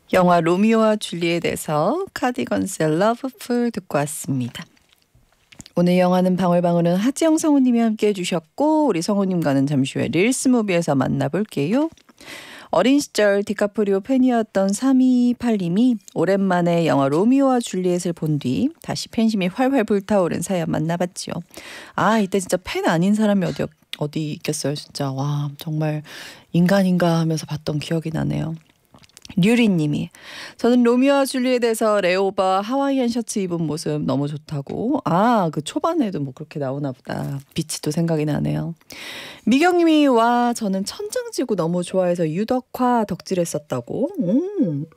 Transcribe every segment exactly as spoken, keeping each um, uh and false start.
영화 로미오와 줄리엣에서 카디건스의 러브풀 듣고 왔습니다. 오늘 영화는 방울방울은 하지영 성우님이 함께 해주셨고 우리 성우님과는 잠시 후에 릴스무비에서 만나볼게요. 어린 시절 디카프리오 팬이었던 삼이이팔님이 오랜만에 영화 로미오와 줄리엣을 본 뒤 다시 팬심이 활활 불타오른 사연 만나봤지요. 아 이때 진짜 팬 아닌 사람이 어디 어디 있겠어요 진짜. 와 정말 인간인가 하면서 봤던 기억이 나네요. 류리님이 저는 로미오와 줄리엣에서 레오바 하와이안 셔츠 입은 모습 너무 좋다고. 아 그 초반에도 뭐 그렇게 나오나 보다. 빛이 또 생각이 나네요. 미경님이 와 저는 천장지구 너무 좋아해서 유덕화 덕질했었다고. 음.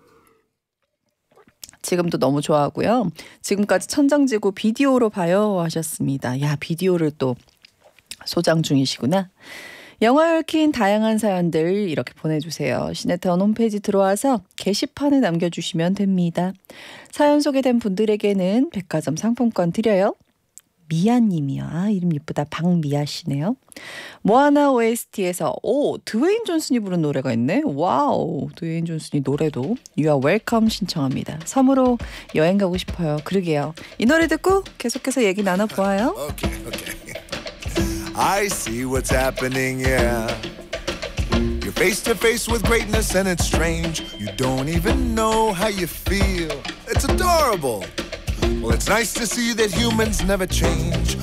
지금도 너무 좋아하고요. 지금까지 천장지구 비디오로 봐요 하셨습니다. 야 비디오를 또 소장 중이시구나. 영화에 얽힌 다양한 사연들 이렇게 보내주세요. 시네타운 홈페이지 들어와서 게시판에 남겨주시면 됩니다. 사연 소개된 분들에게는 백화점 상품권 드려요. 미아님이요. 아 이름 예쁘다. 박미아씨네요. 모아나 오에스티에서 오 드웨인 존슨이 부른 노래가 있네. 와우 드웨인 존슨이 노래도 You are welcome 신청합니다. 섬으로 여행 가고 싶어요. 그러게요. 이 노래 듣고 계속해서 얘기 나눠보아요. Okay, okay. I see what's happening, yeah. You're face to face with greatness and it's strange. You don't even know how you feel. It's adorable. Well, it's nice to see that humans never change.